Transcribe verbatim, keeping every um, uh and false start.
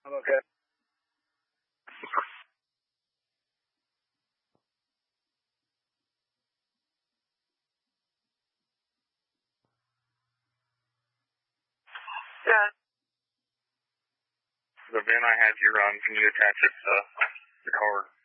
I'm okay. Yeah. The van I had you run, can you attach it to the car?